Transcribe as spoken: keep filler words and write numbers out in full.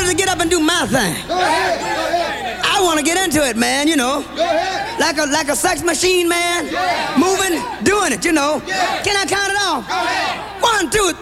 wanted to get up and do my thing. Go ahead. Go ahead. I want to get into it, man, you know. Go ahead. Like a like a sex machine, man. Yeah. Moving, doing it, you know. Yeah. Can I count it off? Go ahead. One, two,